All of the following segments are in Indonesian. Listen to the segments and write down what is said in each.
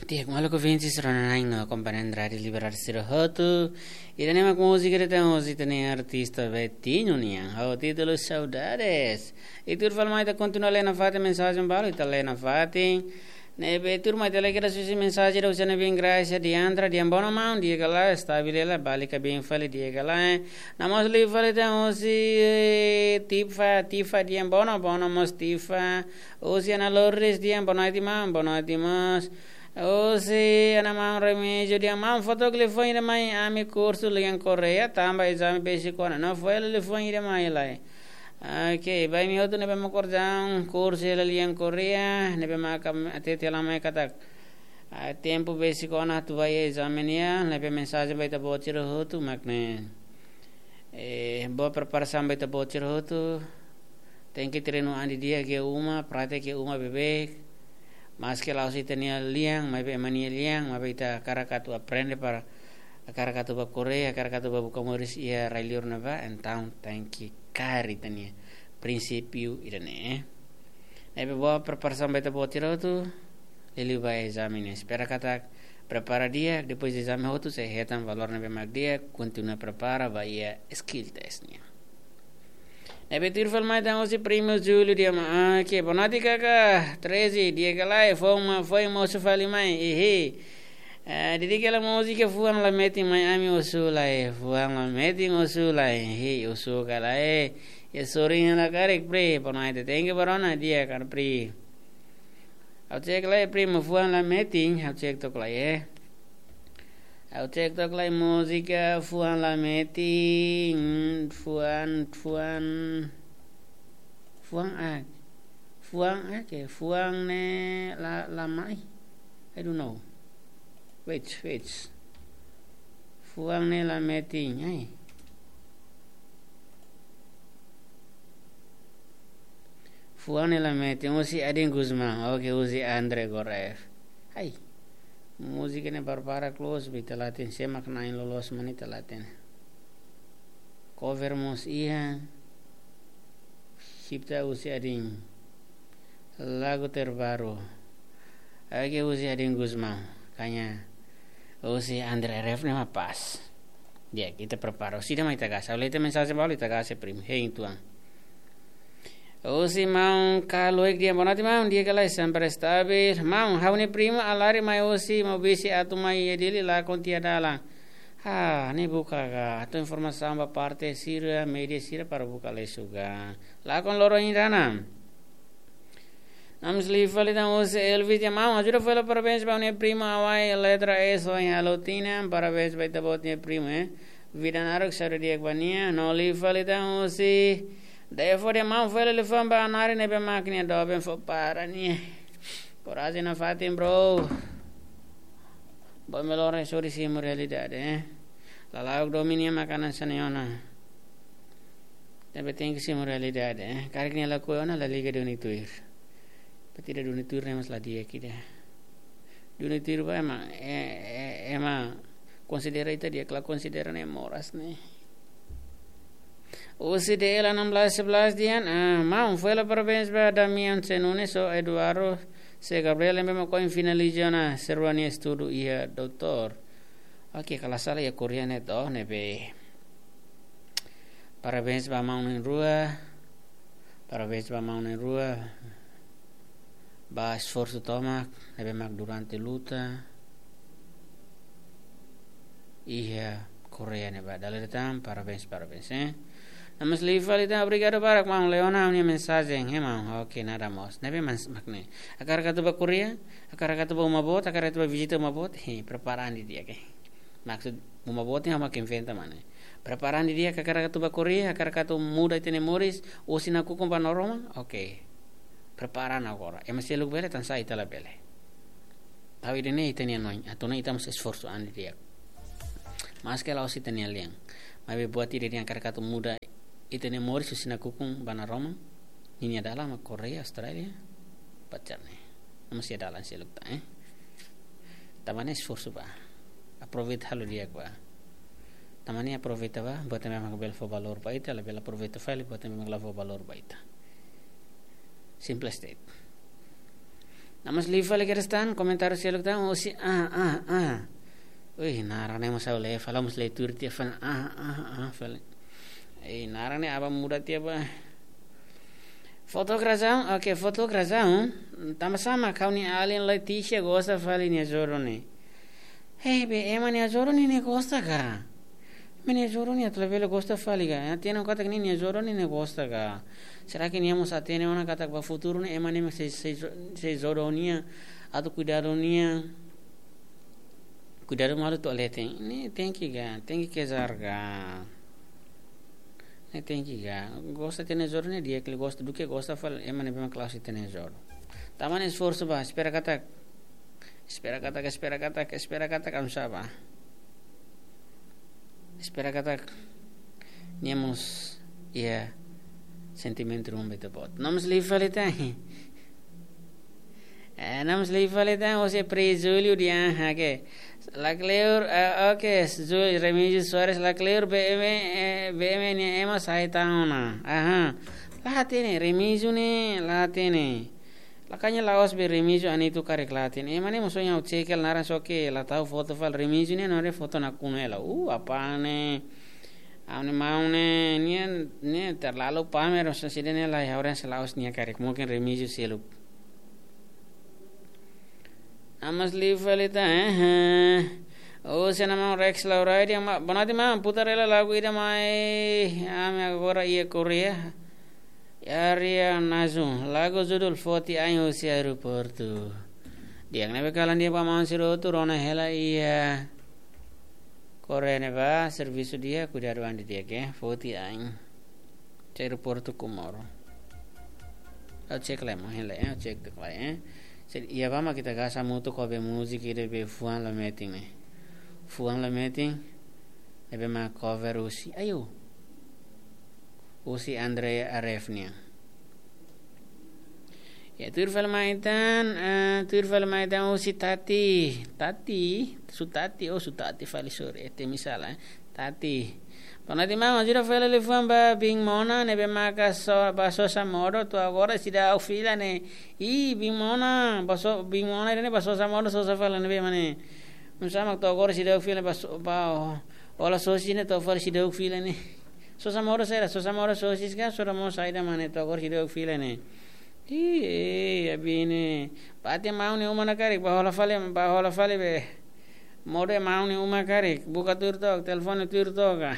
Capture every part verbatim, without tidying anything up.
Tiek maluco vinci sranang comprendere di liberarsi roto. Irene ma musica de temos itene artista vetinho nia. O título saudades. E tur fal mai da continua lena fate mensagem balo ita lena fate. Ne be tur mai tele kira susi mensagem da usane bem graça di andra di ambono maun di gala stabile la balika bem fale di gala. Namos li fale da osi tifa tifa di ambono bono mos tifa. Osi ana lores di ambono di ma ambono di mas. O se ana mang remedio dia mang foto que le foi de mai ami curso le em Coreia tamba exame básico não foi ele foi de mai lá ok vai mi outro nebe macordão curso ele em Coreia nebe maca até te lá mai kata tempo básico na tu vai exame nia nebe mensagem vai ta bocir hotu makne eh boa preparação vai ta bocir hotu tem que treinar andi dia que uma prática que uma bebê mas que lá se tinha liang, mas bem mania liang, mas bem ta karakatu aprende para karakatu ba Korea, karakatu ba buka moris ia railiur nava, então tem que cari tania princípio irane. Nebe boa preparação beta boa tirar tu, ele vai exame espera kata prepara dia, depois exame outro se retam valor nebe mag dia, continua prepara vai ia skill test nia. Nebe tir fal mai tang osi primo Julio dia ma ke bonati kaka treze dia kalai foi foi moço fali mai ehe didi kala música fuang la meti mai ami osu lai fuang la meti osu lai he osu kala e e sorinha la karek pre bonai te tenge barona dia kan pre au cek lai primo fuang la meti au cek tok lai e au cek tok lai música fuang la meti fuan fuan fuang a fuang a ke fuang ne la la mai I don't know wait wait fuang ne la meti ai fuang ne la meti usi Adin Guzman oke usi Andre Gorev hai música ne barbara close bi telatin semak nain lolos mani telatin cover mus iya cipta usi Adin lagu terbaru age usi Adin Guzman kayaknya usi Andre Ref nama pas dia kita preparo sida mai tagasa oleh te mensagem balo tagasa prim hey tuang Osi mau kalau ek dia bonati mau dia kalau sempre stabil mau haune prima alari mai osi mau bisi atu mai edili la kontia dala ha ne buka ga atu informasi amba parte sira media sira para buka lesuga la kon loro indana Nams li fali da osi elvi dia mau ajura fala parabéns para ne prima awai letra S o halotina parabéns baita botne prima eh vidanarok sara dia bania no li fali da osi Therefore, the man fell the phone by an iron never marking a dog for parani. Por as in a fatim, bro. Boy Melore, sorry, see more realidad, eh? La laug dominia macana saniona. Never think see more realidad, eh? Cargin la coona, la liga dunitur. Petita dunitur nemas la diakida. Dunitur by ma, Emma considerated the clock considerane moras, ne? Usi de la enam belas sebelas dian ah mau foi la parabéns ba Damian Senunes o Eduardo se Gabriel memang ko finalizona serwani estudo ia doutor ok kala sala ya koreane do nebe parabéns ba mau nen rua parabéns ba mau nen rua ba esforço toma nebe mak durante luta ia koreane ba daletam parabéns parabéns eh Namas liva lita obrigado barak mang leona ni mensagem he mang ok nada mos nebe mas makne akar katu ba Korea akar katu ba umabot akar katu ba visita umabot he preparan di dia ke maksud umabot ni hama inventa mane preparan di dia akar katu ba Korea akar katu muda itene moris osina ku kompa noroma ok preparan agora e mas eluk bele tan sai tala bele tawi dene itene noin atona itamos esforço andi dia mas que la osi tenia liang mabe buat ide dia akar katu muda itene moris usina kukung bana Roma ini adalah ma Korea Australia pacarnya masih ada lan seluk ta eh tamane esforço ba aproveita halo dia ba tamane aproveita ba buat memang bel fo valor ba ita la bela aproveita fale buat memang la fo valor ba ita simple state Namas liva lagi restan komentar sialuk tang osi ah ah ah. Uy, narang ne masa le fala mus le tur tia fan ah ah ah fala. Eh narang ne aba muda tia ba. Foto grazão, ok, foto grazão. Tama sama kau ni alien Letícia gosta fali ni azoro ne. Hey, be ema ni azoro ni ne gosta ka. Me ni azoro ni atlavelo gosta fali ka. Tiene un kata ni ni azoro ni ne gosta ka. Será que niamos a tener una kata para futuro ne ema ne se se se zoronia atau cuidadonia. Cuidado malu tu alete. Ni tenki ga, tenki ke zarga. Ni tenki ga. Gosta tener zoro ne dia que gosta do que gosta fal ema ne bema classe tener zoro. Taman esforço ba, espera kata. Espera kata, espera kata, espera kata kam saba. Espera kata. Niamos ia sentimento rum beto bot. Noms liefalita. Eh, noms liefalita ose prezulio dia ha ke. La Cleur, uh, ok, Zul Remigio Suarez, la Cleur B M eh, B M ni ema saitauna. Aha. La tiene Remigio ni la tiene. La kanya laos be Remigio ani tu karek la tiene. Ema ni musonya ucekel naran soke la tahu foto fal Remigio ni nore foto na kunela. Uh, apa ne? Aune maune ni ni terlalu pamer so sidene la orang selaos ni karek mungkin Remigio selu. Amas livalita eh o se nama Rex Laura dia banati ma putarela lagu ida mai ame agora ia Korea Yaria Nazu lagu judul forty años si aeroporto dia nebe kalan dia pamaun siro tu rona hela ia Korea neba servisu dia cuidado andi dia ke forty años si aeroporto Komoro au cek lah mo hela eh cek tu lah eh ia vama kita gasa mutu kobe musik ide be fuan la meeting ne fuan la meeting ebe ma cover usi ayo usi Andrea Arefnia ya turfal maitan uh, turfal maitan usi tati tati su tati oh su tati fali sore ete misala eh? Tati Panati mama jira fela le fuan ba bing mona ne be maka so baso sa moro tu agora sida au fila ne i bing mona baso bing mona ne baso sa moro so sa fela ne be mane unsama tu agora sida au fila baso ba ola so sine to fala sida au fila ne so sa moro sera so sa moro so sisga so ramo saida mane tu agora sida au fila ne i e bine pati mauni umana kari ba hola fale ba hola fale be mode mauni uma kari buka turtok telepon turtok ka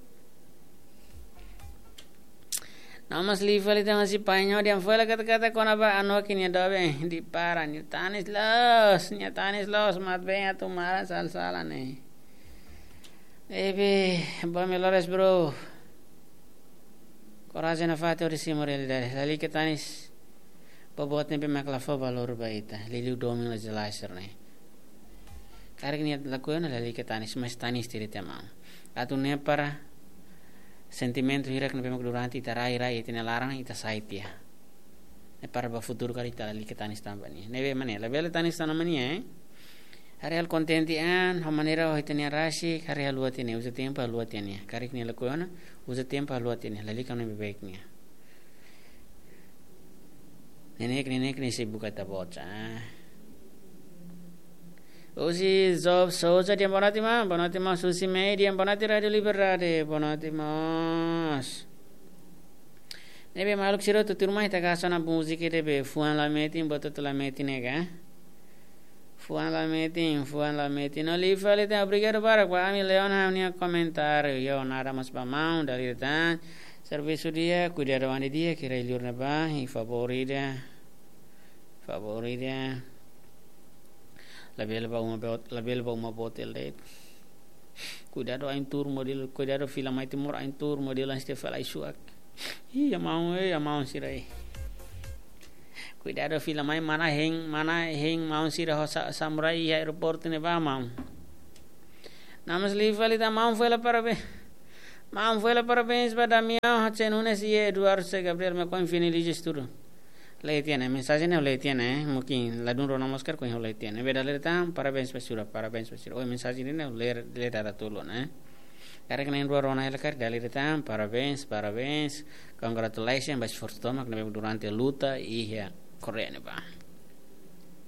Namas livalita masih panyo dia fue kata-kata kona ba ano kinya dobe di para ni tanis los ni tanis los mat be atu mara sal-sala ne ebe ba melores bro coraje na fate ori simorel dare lali ke tanis babot ne be maklafo valor baita lili domin la jelaser ne karek ni lakuena lali ke tanis mas tanis tiri tema atu ne para sentimento hirak na pemak durante ita rai rai ita larang ita saitia ne para ba futuro kali ita lali ketanis tambani nebe mane la bela tanis tanamani eh hari al contenti an ha manera ho ita ne rashi hari al luat ne usa tempo al luat ne karik ne lakuana usa tempo al luat ne lali kan ne baik ne nenek nenek ne se buka ta bocha Usi job soja dia bonati ma bonati ma susi me dia bonati radio liberade bonati mas nebe maluk siro tu turma ita kasana musik debe fuan la meeting boto la meeting nega fuan la meeting fuan la meeting no li fale te obrigado para kwa mi leon hamnia comentário yo nada mas ba mau dari tan serviço dia cuidado ande dia kira ilur na ba i favorita favorita label ba uma bot label ba uma botel det cuidado ain tour model cuidado fila mai timur ain tour model an stefal ai suak i ya mau e ya mau sirai cuidado fila mai mana heng mana heng mau sira hosa samurai ya aeroport ne ba mau namas livali da mau foi la parabe mau foi la parabéns ba da mia hachenunes e Eduardo se Gabriel me coin finili gesturo le tiene mensaje ne le tiene mungkin la dun rono masker ko le tiene beda le tam parabéns pesura parabéns pesura o mensaje ne le le dara tulo ne kare kena indua rona le kar dali tam parabéns parabéns congratulations bas for stomach ne durante luta e Korea ne ba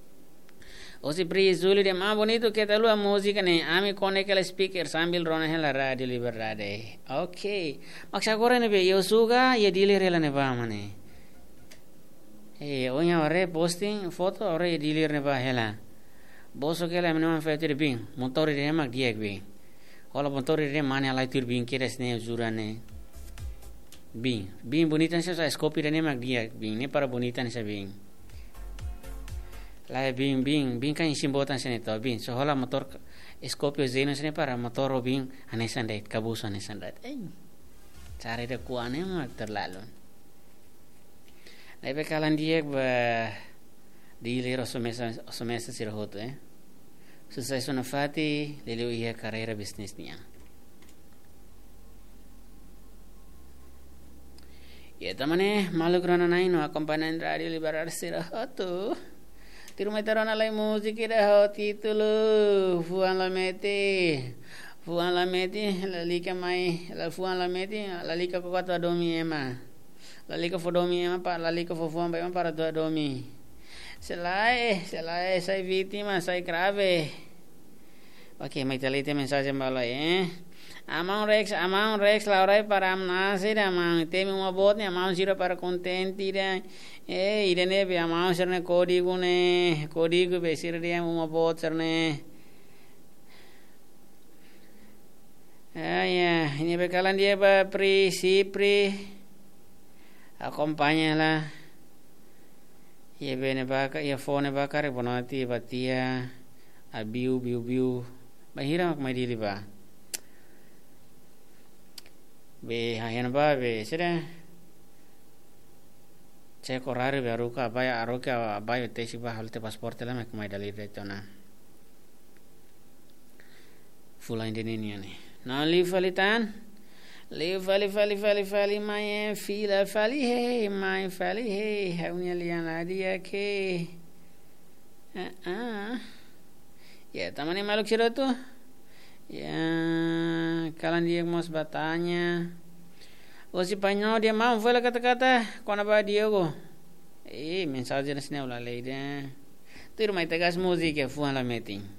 O si Pri Zuli dia mah bonito que tal a música ne ami conecta el speaker sambil rona hela radio liberade. Okay. Maksa agora ne be eu suga e dealer ela ne ba mane. Eh, onya ore posting foto ore dealer ne ba hela. Boso que la menor fetir bing, motor de mak diek bing. Ola motor de mane ala tur bing keres ne zurane. Bing, bing bonita se sa scopi de mak diek bing ne para bonita ne sa bing. La bing bing bing kan simbotan se ne to bing. So hola motor scopi zeno se ne para motor bing ane sandet kabus ane sandet. Eh. Cari de kuane mak terlalu. Lebe kalan diek ba dealer osomesa osomesa sir hoto eh. Susah sono fati leleu ia carreira business niya. Ya tamane maluk rana nai no acompanhan radio liberar sir hoto. Tirumai tarona lai musik ida ho titulo fuan la meti fuan la meti la lika mai la fuan la meti la lika ko kata domi ema la lika fo domi ema pa la lika fo fuan ba ema para do domi. Selai, selai, sai vítima, sai grave. Ok, may talite mensaje malo eh. Amang Rex, amang Rex, laurai para amnasir, amang temi umabot ni amang sira para contenti de. Eh, irene be amang serne kodi gune, kodi gu be sira dia umabot serne. Ah ya, ini bekalan dia ba pri si pri. Acompáñala. Ye bene baka ye phone baka re bonati batia abiu biu biu bahira mak mai dili ba be hayan ba be sera cek orare be aruka baya aruka baya tesi ba halte pasporte la mak mai dali retona fula indeni ne na li falitan li fali fali fali fali mai fila fali hey mai fali hey haunya liana dia ke ah ah ya tamane maluk sira tu ya kalan dia mos batanya o si panyo dia mau fala kata-kata kona ba dia go eh mensaje na sine ula leide tu mai tegas musik ya fuan la meeting